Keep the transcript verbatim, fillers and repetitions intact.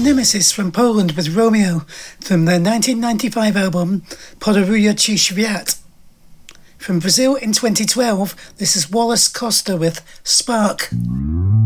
Nemesis from Poland with Romeo from their nineteen ninety-five album Podaruję Ci Świat. From Brazil in twenty twelve, this is Wallace Costa with Spark.